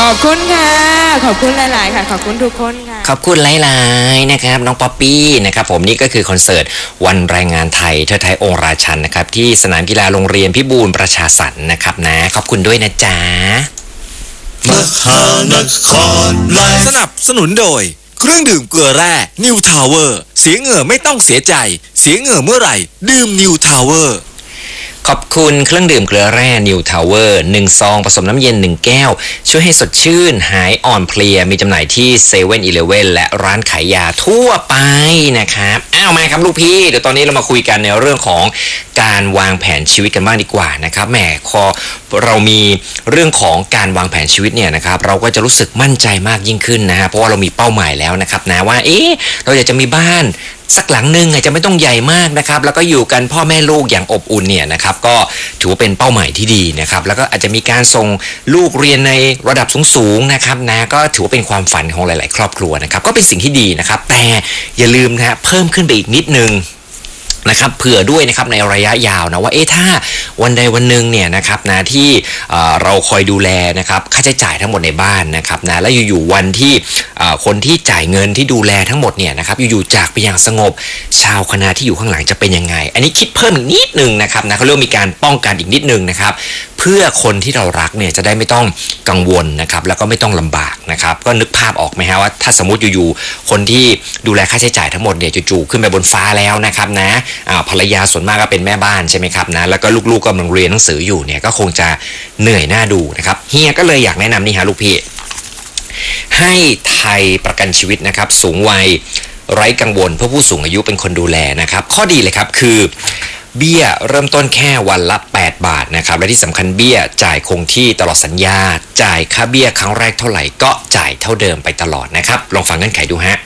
อบคุณค่ะขอบคุณหลายๆค่ะขอบคุณทุกคนค่ะขอบคุณหลายๆนะครับน้องป๊อปปี้นะครับผมนี่ก็คือคอนเสิร์ตวันแรงงานไทยเทิดไทยองค์ราชันนะครับที่สนามกีฬาโรงเรียนพิบูลประชาสรรค์นะครับนะขอบคุณด้วยนะจ๊ะมหานครไลฟ์สนับสนุนโดยเครื่องดื่มเกลือแร่นิวทาวเวอร์เสียเหงื่อไม่ต้องเสียใจเสียเหงื่อเมื่อไหร่ดื่มนิวทาวเวอร์ขอบคุณเครื่องดื่มเกลือแร่นิวทาวเวอร์1ซองผสมน้ำเย็น1แก้วช่วยให้สดชื่นหายอ่อนเพลียมีจำหน่ายที่เซเว่นอีเลฟเว่นและร้านขายยาทั่วไปนะครับมาครับลูกพี่เดี๋ยวตอนนี้เรามาคุยกันในเรื่องของการวางแผนชีวิตกันบ้างดีกว่านะครับแหมพอเรามีเรื่องของการวางแผนชีวิตเนี่ยนะครับเราก็จะรู้สึกมั่นใจมากยิ่งขึ้นนะฮะเพราะว่าเรามีเป้าหมายแล้วนะครับนะว่าเราอยากจะมีบ้านสักหลังนึงอาจจะไม่ต้องใหญ่มากนะครับแล้วก็อยู่กันพ่อแม่ลูกอย่างอบอุ่นเนี่ยนะครับก็ถือว่าเป็นเป้าหมายที่ดีนะครับแล้วก็อาจจะมีการส่งลูกเรียนในระดับสูงๆนะครับนะก็ถือว่าเป็นความฝันของหลายๆครอบครัวนะครับก็เป็นสิ่งที่ดีนะครับแต่อย่าลืมนะฮะเพิ่มขึ้นไปอีกนิดนึงนะครับเผื่อด้วยนะครับในระยะยาวนะว่าถ้าวันใดวันหนึ่งเนี่ยนะครับนะที่เราคอยดูแลนะครับค่าใช้จ่ายทั้งหมดในบ้านนะครับนะแล้วอยู่ๆวันที่คนที่จ่ายเงินที่ดูแลทั้งหมดเนี่ยนะครับอยู่ๆจากไปอย่างสงบชาวคณะที่อยู่ข้างหลังจะเป็นยังไงอันนี้คิดเพิ่มอีกนิดนึงนะครับนะเขาเรียกมีการป้องกันอีกนิดนึงนะครับเพื่อคนที่เรารักเนี่ยจะได้ไม่ต้องกังวลนะครับแล้วก็ไม่ต้องลำบากนะครับก็นึกภาพออกไหมฮะว่าถ้าสมมติอยู่ๆคนที่ดูแลค่าใช้จ่ายทั้งหมดเนี่ยจู่ๆขึ้นไปบนฟ้าแล้วนะครับนะภรรยาส่วนมากก็เป็นแม่บ้านใช่ไหมครับนะแล้วก็ลูกๆก็กำลังเรียนหนังสืออยู่เนี่ยก็คงจะเหนื่อยหน้าดูนะครับเฮียก็เลยอยากแนะนำนี่ฮะลูกพี่ให้ไทยประกันชีวิตนะครับสูงวัยไร้กังวลเพื่อผู้สูงอายุเป็นคนดูแลนะครับข้อดีเลยครับคือเบี้ยเริ่มต้นแค่วันละ8 บาทนะครับและที่สำคัญเบี้ยจ่ายคงที่ตลอดสัญญาจ่ายค่าเบี้ยครั้งแรกเท่าไหร่ก็จ่ายเท่าเดิมไปตลอดนะครับลองฟังเงื่อนไขดูฮะ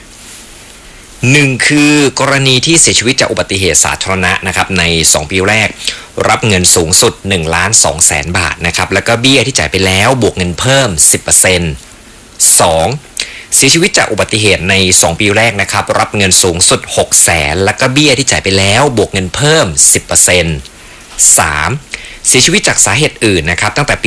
1คือกรณีที่เสียชีวิตจากอุบัติเหตุสาธารณะนะครับใน2 ปีแรกรับเงินสูงสุด1,200,000 บาทนะครับแล้วก็เบี้ยที่จ่ายไปแล้วบวกเงินเพิ่ม 10% 2เสียชีวิตจากอุบัติเหตุใน2 ปีแรกนะครับรับเงินสูงสุด600,000แล้วก็เบี้ยที่จ่ายไปแล้วบวกเงินเพิ่ม 10% 3เสียชีวิตจากสาเหตุอื่นนะครับตั้งแต่ปี